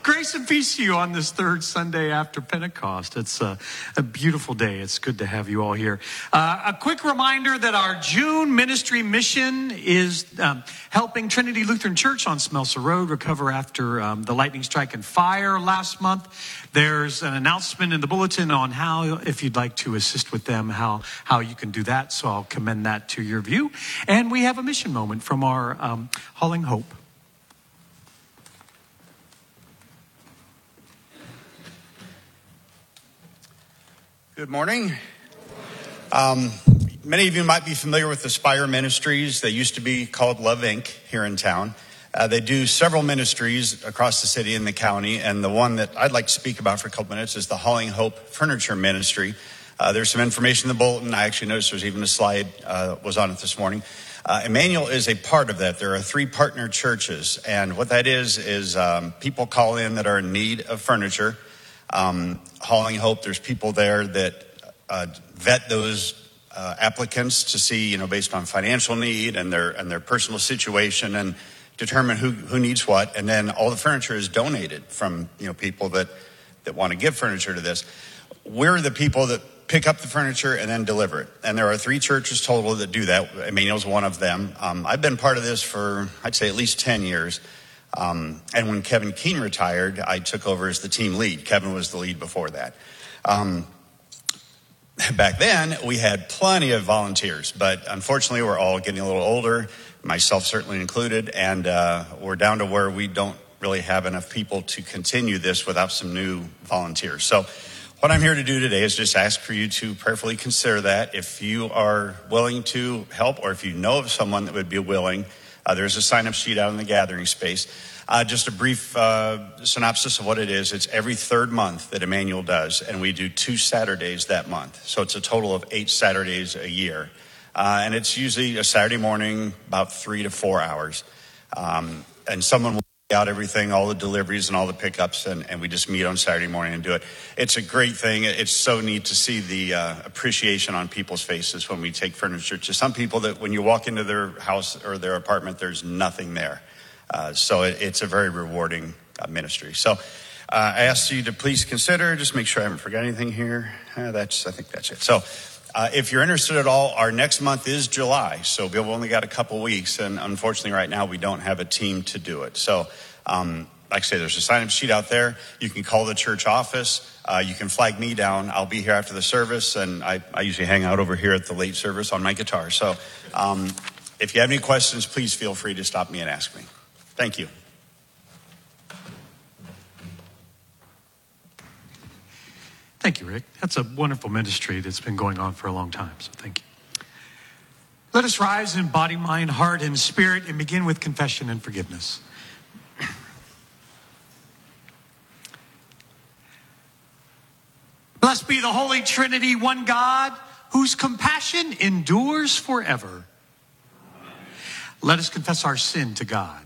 Grace and peace to you on this third Sunday after Pentecost. It's a beautiful day. It's good to have you all here. A quick reminder that our June ministry mission is helping Trinity Lutheran Church on Smelser Road recover after the lightning strike and fire last month. There's an announcement in the bulletin on how, if you'd like to assist with them, how you can do that. So I'll commend that to your view. And we have a mission moment from our Hauling Hope. Good morning. Many of you might be familiar with Aspire Ministries. They used to be called Love Inc. here in town. They do several ministries across the city and the county, and the one that I'd like to speak about for a couple minutes is the Hauling Hope Furniture Ministry. There's some information in the bulletin. I actually noticed there's even a slide was on it this morning. Emmanuel is a part of that. There are 3 partner churches, and what that is people call in that are in need of furniture. Hauling Hope, there's people there that vet those applicants to see, based on financial need and their personal situation, and determine who needs what. And then all the furniture is donated from people that want to give furniture to this. We're the people that pick up the furniture and then deliver it. And there are 3 churches total that do that. Emmanuel's one of them. I've been part of this for, I'd say, at least 10 years. And when Kevin Keene retired, I took over as the team lead. Kevin was the lead before that. Back then, we had plenty of volunteers, but unfortunately, we're all getting a little older, myself certainly included, and we're down to where we don't really have enough people to continue this without some new volunteers. So what I'm here to do today is just ask for you to prayerfully consider that. If you are willing to help, or if you know of someone that would be willing, there's a sign-up sheet out in the gathering space. Just a brief synopsis of what it is. It's every 3rd month that Emmanuel does, and we do 2 Saturdays that month. So it's a total of 8 Saturdays a year. And it's usually a Saturday morning, about 3 to 4 hours. And someone will lay out everything, all the deliveries and all the pickups, and we just meet on Saturday morning and do it. It's a great thing. It's so neat to see the appreciation on people's faces when we take furniture to some people that when you walk into their house or their apartment, there's nothing there. So it's a very rewarding ministry. So I ask you to please consider, just make sure I haven't forgot anything here. I think that's it. So if you're interested at all, our next month is July. So we've only got a couple weeks. And unfortunately, right now, we don't have a team to do it. So like I say, there's a sign-up sheet out there. You can call the church office. You can flag me down. I'll be here after the service. And I usually hang out over here at the late service on my guitar. So if you have any questions, please feel free to stop me and ask me. Thank you. Thank you, Rick. That's a wonderful ministry that's been going on for a long time, so thank you. Let us rise in body, mind, heart, and spirit and begin with confession and forgiveness. Blessed be the Holy Trinity, one God, whose compassion endures forever. Let us confess our sin to God.